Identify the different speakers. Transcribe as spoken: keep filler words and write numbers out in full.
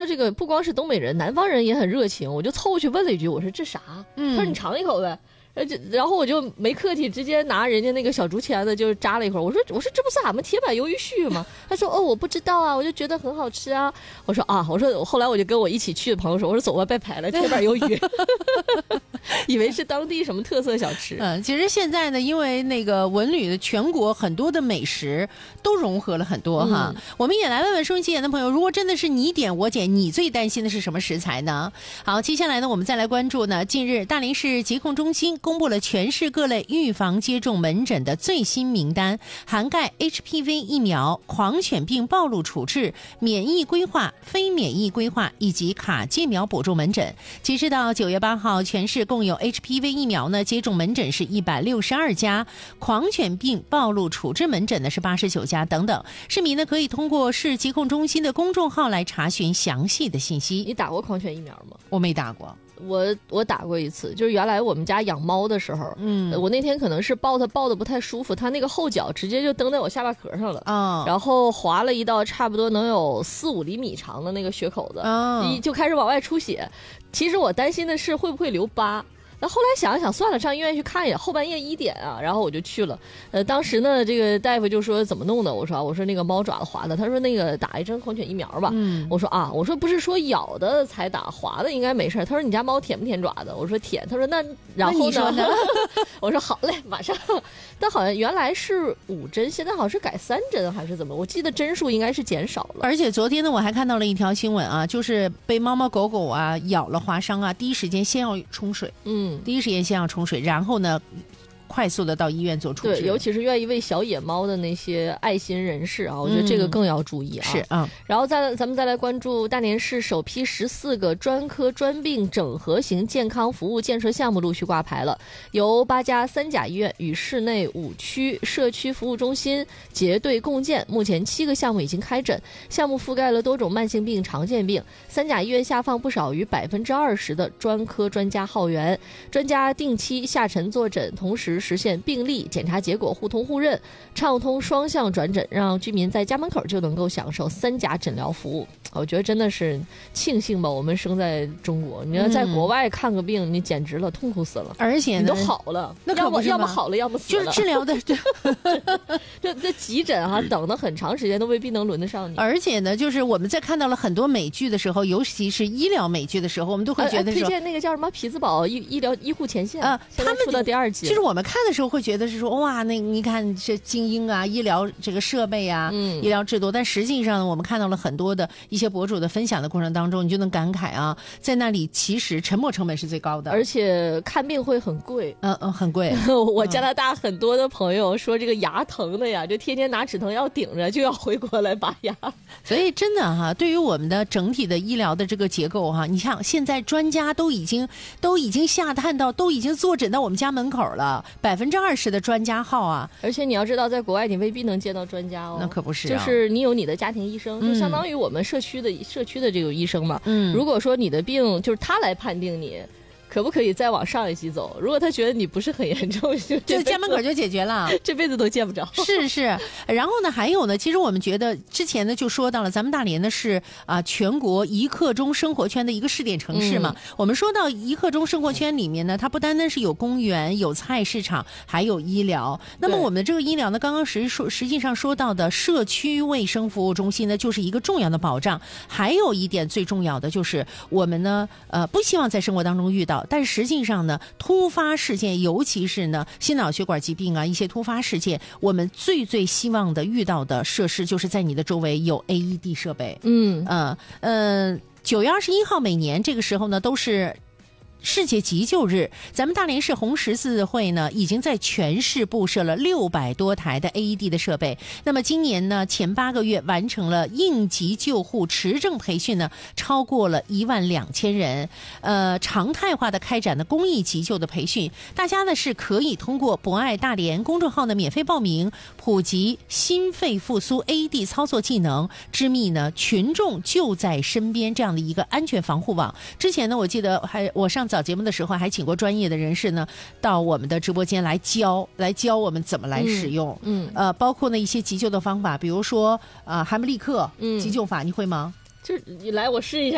Speaker 1: 这个不光是东北人，南方人也很热情，我就凑过去问了一句，我说这啥？嗯、他说你尝一口呗。呃，就然后我就没客气，直接拿人家那个小竹签子就扎了一会儿。我说我说这不是俺们铁板鱿鱼须吗？他说哦我不知道啊，我就觉得很好吃啊。我说啊，我说后来我就跟我一起去的朋友说，我说走吧，拜牌了，铁板鱿鱼，以为是当地什么特色小吃。
Speaker 2: 嗯，其实现在呢，因为那个文旅的全国很多的美食都融合了很多哈、嗯，我们也来问问收音机前的朋友，如果真的是你点我点，你最担心的是什么食材呢？好，接下来呢，我们再来关注呢，近日大连市疾控中心公布了全市各类预防接种门诊的最新名单，涵盖 H P V 疫苗、狂犬病暴露处置、免疫规划、非免疫规划以及卡介苗补助门诊。截止到九月八号，全市共有 H P V 疫苗呢接种门诊是一百六十二家，狂犬病暴露处置门诊呢是八十九家等等。市民呢可以通过市疾控中心的公众号来查询详细的信息。
Speaker 1: 你打过狂犬疫苗吗？
Speaker 2: 我没打过。
Speaker 1: 我我打过一次，就是原来我们家养猫的时候，嗯，我那天可能是抱它抱的不太舒服，它那个后脚直接就蹬在我下巴壳上了，啊、哦，然后划了一道差不多能有四五厘米长的那个血口子，啊、哦，就开始往外出血。其实我担心的是会不会留疤。那后来想一想，算了，上医院去看一眼。后半夜一点啊，然后我就去了。呃，当时呢，这个大夫就说怎么弄的？我说我说那个猫爪子划的。他说那个打一针狂犬疫苗吧。嗯，我说啊，我说不是说咬的才打，划的应该没事。他说你家猫舔不舔爪子？我说舔。他说那然后呢？呢我说好嘞，马上。但好像原来是五针，现在好像是改三针还是怎么？我记得针数应该是减少了。
Speaker 2: 而且昨天呢，我还看到了一条新闻啊，就是被猫猫狗狗啊咬了划伤啊，第一时间先要冲水。嗯。第一时间先要冲水，然后呢快速的到医院做处置。
Speaker 1: 对，尤其是愿意喂小野猫的那些爱心人士啊，我觉得这个更要注意啊。
Speaker 2: 是啊、嗯，
Speaker 1: 然后再咱们再来关注大连市首批十四个专科专病整合型健康服务建设项目陆续挂牌了，由八家三甲医院与市内五区社区服务中心结对共建，目前七个项目已经开诊，项目覆盖了多种慢性病、常见病。三甲医院下放不少于百分之二十的专科专家号源，专家定期下沉坐诊，同时实现病历检查结果互通互认，畅通双向转诊，让居民在家门口就能够享受三甲诊疗服务。我觉得真的是庆幸吧，我们生在中国。你要在国外看个病，嗯、你简直了，痛苦死了。
Speaker 2: 而且
Speaker 1: 你都好了，
Speaker 2: 那可不是
Speaker 1: 要么好了，要么死
Speaker 2: 了。就是治疗的这
Speaker 1: 这这急诊哈、啊，等了很长时间都未必能轮得上你。
Speaker 2: 而且呢，就是我们在看到了很多美剧的时候，尤其是医疗美剧的时候，我们都会觉得说，
Speaker 1: 推荐那个叫什么《匹兹堡医医疗医护前线》啊，他们出到第二季，
Speaker 2: 就是我们看的时候会觉得是说，哇，那你看这精英啊，医疗这个设备啊，嗯，医疗制度，但实际上呢，我们看到了很多的一些博主的分享的过程当中，你就能感慨啊，在那里其实沉没成本是最高的，
Speaker 1: 而且看病会很贵，
Speaker 2: 嗯嗯，很贵。
Speaker 1: 我加拿大很多的朋友说，这个牙疼的呀，就天天拿止疼药顶着就要回国来拔牙。
Speaker 2: 所以真的哈、啊，对于我们的整体的医疗的这个结构哈、啊，你像现在专家都已经都已经下探到，都已经坐诊到我们家门口了，百分之二十的专家号啊。
Speaker 1: 而且你要知道，在国外你未必能见到专家哦。
Speaker 2: 那可不是、啊，
Speaker 1: 就是你有你的家庭医生，就相当于我们社区的、嗯、社区的这个医生嘛。嗯，如果说你的病就是他来判定你。可不可以再往上一级走？如果他觉得你不是很严重，就
Speaker 2: 就家门口就解决了，
Speaker 1: 这辈子都见不着。
Speaker 2: 是是，然后呢，还有呢，其实我们觉得之前呢就说到了，咱们大连呢是啊全国一刻钟生活圈的一个试点城市嘛。嗯、我们说到一刻钟生活圈里面呢，它不单单是有公园、有菜市场，还有医疗。那么我们的这个医疗呢，刚刚实说实际上说到的社区卫生服务中心呢，就是一个重要的保障。还有一点最重要的就是我们呢，呃，不希望在生活当中遇到。但实际上呢，突发事件，尤其是呢心脑血管疾病啊，一些突发事件，我们最最希望的遇到的设施，就是在你的周围有 A E D 设备。嗯嗯嗯，九月二十一号每年这个时候呢，都是世界急救日，咱们大连市红十字会呢，已经在全市布设了六百多台的 A E D 的设备。那么今年呢，前八个月完成了应急救护持证培训呢，超过了一万两千人。呃，常态化的开展的公益急救的培训，大家呢是可以通过博爱大连公众号呢免费报名，普及心肺复苏 A E D 操作技能，织密呢群众就在身边这样的一个安全防护网。之前呢，我记得还我上早节目的时候还请过专业的人士呢到我们的直播间来教来教我们怎么来使用。嗯，嗯呃，包括呢一些急救的方法，比如说呃海姆立克急救法，嗯、你会吗？
Speaker 1: 就是你来我试一下。